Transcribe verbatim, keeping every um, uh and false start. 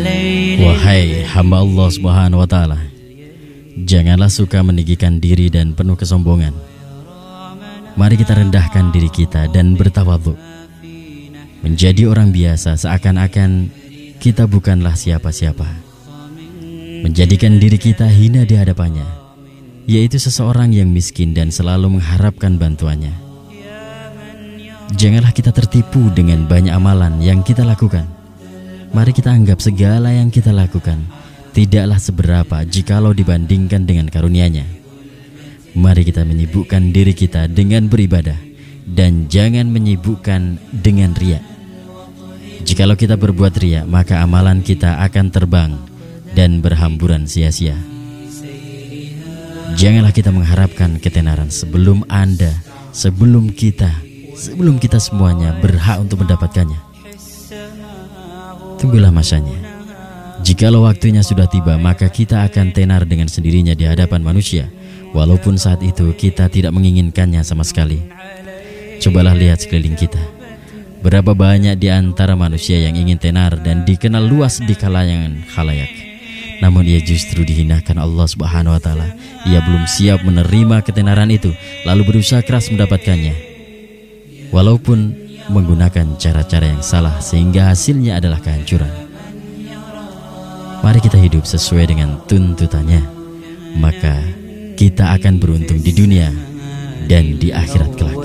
Wahai hamba Allah Subhanahu wa Ta'ala, janganlah suka meninggikan diri dan penuh kesombongan. Mari kita rendahkan diri kita dan bertawadhu, menjadi orang biasa seakan-akan kita bukanlah siapa-siapa. Menjadikan diri kita hina di hadapannya, yaitu seseorang yang miskin dan selalu mengharapkan bantuannya. Janganlah kita tertipu dengan banyak amalan yang kita lakukan. Mari kita anggap segala yang kita lakukan tidaklah seberapa jikalau dibandingkan dengan karunia-Nya. Mari kita menyibukkan diri kita dengan beribadah dan jangan menyibukkan dengan riya. Jikalau kita berbuat riya, maka amalan kita akan terbang dan berhamburan sia-sia. Janganlah kita mengharapkan ketenaran sebelum Anda, sebelum kita, sebelum kita semuanya berhak untuk mendapatkannya. Tunggulah masanya. Jikalau waktunya sudah tiba, maka kita akan tenar dengan sendirinya di hadapan manusia, walaupun saat itu kita tidak menginginkannya sama sekali. Cobalah lihat sekeliling kita. Berapa banyak di antara manusia yang ingin tenar dan dikenal luas di kalangan khalayak, namun ia justru dihinakan Allah Subhanahu wa Ta'ala. Ia belum siap menerima ketenaran itu, lalu berusaha keras mendapatkannya, walaupun menggunakan cara-cara yang salah, sehingga hasilnya adalah kehancuran. Mari kita hidup sesuai dengan tuntutannya, maka kita akan beruntung di dunia dan di akhirat kelak.